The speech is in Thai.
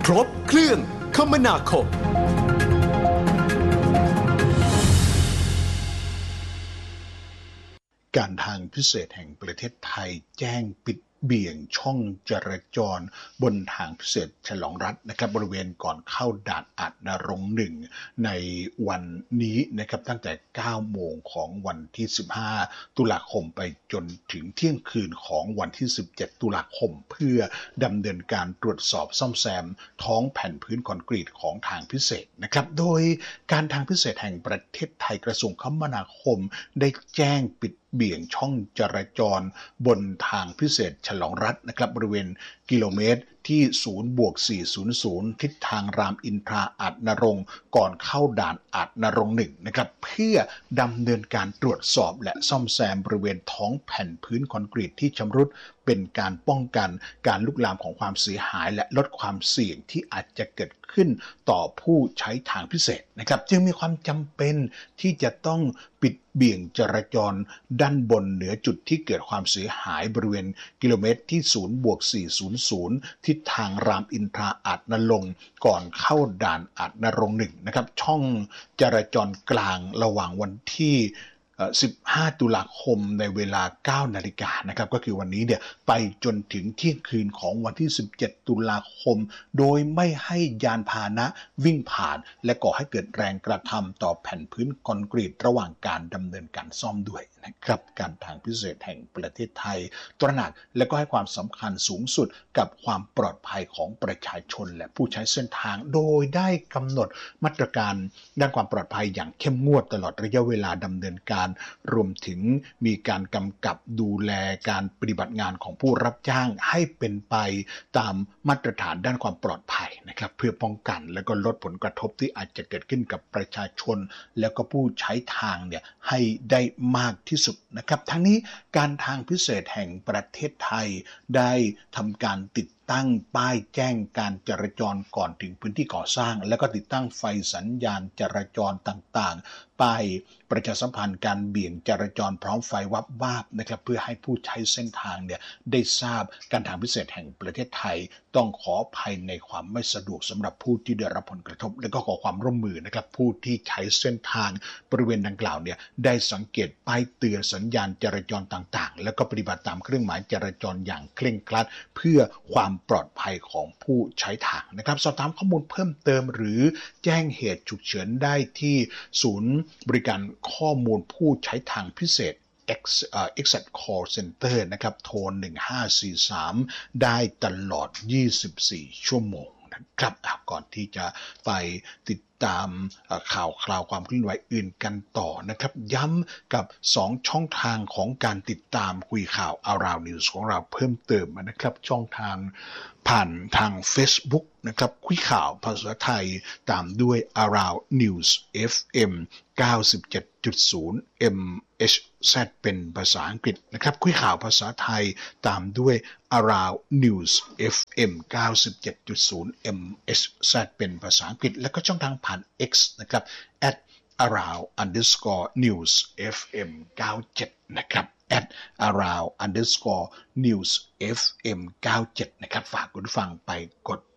ครบเครื่องคมนาคมการทางพิเศษแห่งประเทศไทยแจ้งปิดเบี่ยงช่องจราจรบนทางพิเศษฉลองรัฐนะครับบริเวณก่อนเข้าด่านอาจนรงค์1ในวันนี้นะครับตั้งแต่ 9 โมงของวันที่ 15 ตุลาคมไปจนถึงเที่ยงคืนของวันที่ 17 ตุลาคมเพื่อดำเนินการตรวจสอบซ่อมแซมท้องแผ่นพื้นคอนกรีตของทางพิเศษนะครับโดยการทางพิเศษแห่งประเทศไทยกระทรวงคมนาคมได้แจ้งปิดเบี่ยงช่องจราจรบนทางพิเศษฉลองรัฐนะครับบริเวณกิโลเมตรที่ 0+400 ทิศทางรามอินทราอาจนรงค์ก่อนเข้าด่านอาจนรงค์1นะครับเพื่อดำเนินการตรวจสอบและซ่อมแซมบริเวณท้องแผ่นพื้นคอนกรีตที่ชำรุดเป็นการป้องกันการลุกลามของความเสียหายและลดความเสี่ยงที่อาจจะเกิดขึ้นต่อผู้ใช้ทางพิเศษนะครับจึงมีความจำเป็นที่จะต้องปิดเบี่ยงจราจรด้านบนเหนือจุดที่เกิดความเสียหายบริเวณกิโลเมตรที่ 0+400 ทิศทางรามอินทราอาจนรงค์ก่อนเข้าด่านอาจนรงค์1นะครับช่องจราจรกลางระหว่างวันที่15 ตุลาคมในเวลา 9 นาฬิกานะครับก็คือวันนี้เนี่ยไปจนถึงเที่ยงคืนของวันที่ 17 ตุลาคมโดยไม่ให้ยานพาหนะวิ่งผ่านและก่อให้เกิดแรงกระทำต่อแผ่นพื้นคอนกรีตระหว่างการดำเนินการซ่อมด้วยนะครับการทางพิเศษแห่งประเทศไทยตระหนักและก็ให้ความสำคัญสูงสุดกับความปลอดภัยของประชาชนและผู้ใช้เส้นทางโดยได้กำหนดมาตรการด้านความปลอดภัยอย่างเข้มงวดตลอดระยะเวลาดำเนินการรวมถึงมีการกำกับดูแลการปฏิบัติงานของผู้รับจ้างให้เป็นไปตามมาตรฐานด้านความปลอดภัยนะครับเพื่อป้องกันและก็ลดผลกระทบที่อาจจะเกิดขึ้นกับประชาชนและก็ผู้ใช้ทางเนี่ยให้ได้มากที่สุดนะครับทั้งนี้การทางพิเศษแห่งประเทศไทยได้ทำการติดตั้งป้ายแจ้งการจราจรก่อนถึงพื้นที่ก่อสร้างและก็ติดตั้งไฟสัญญาณจราจรต่างๆป้ายประชาสัมพันธ์การเบี่ยงจราจรพร้อมไฟวับวาบนะครับเพื่อให้ผู้ใช้เส้นทางเนี่ยได้ทราบการทางพิเศษแห่งประเทศไทยต้องขออภัยในความไม่สะดวกสำหรับผู้ที่ได้รับผลกระทบและก็ขอความร่วมมือนะครับผู้ที่ใช้เส้นทางบริเวณดังกล่าวเนี่ยได้สังเกตป้ายเตือนสัญญาณจราจรต่างๆแล้วก็ปฏิบัติตามเครื่องหมายจราจรอย่างเคร่งครัดเพื่อความปลอดภัยของผู้ใช้ทางนะครับสอบถามข้อมูลเพิ่มเติมหรือแจ้งเหตุฉุกเฉินได้ที่ศูนย์บริการข้อมูลผู้ใช้ทางพิเศษExact Call Center นะครับโทร1543ได้ตลอด24 ชั่วโมงนะครับก่อนที่จะไปติดตามข่าวคราวความเคลื่อนไหวอื่นกันต่อนะครับย้ำกับ2ช่องทางของการติดตามคุยข่าว Around News ของเราเพิ่มเติมนะครับช่องทางผ่านทาง Facebook นะครับคุยข่าวภาษาไทยตามด้วย Around News FM 97.0 MHz เป็นภาษาอังกฤษนะครับคุยข่าวภาษาไทยตามด้วย Around News FM 97.0 MHz เป็นภาษาอังกฤษและก็ช่องทางผ่าน X นะครับ @around_news FM 97นะครับ @around_news FM 97นะครับฝากคุณผู้ฟังไปกด